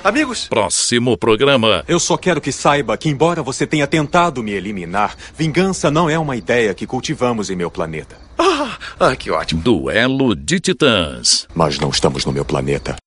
Amigos? Próximo programa. Eu só quero que saiba que, embora você tenha tentado me eliminar, vingança não é uma ideia que cultivamos em meu planeta. Que ótimo. Duelo de Titãs. Mas não estamos no meu planeta.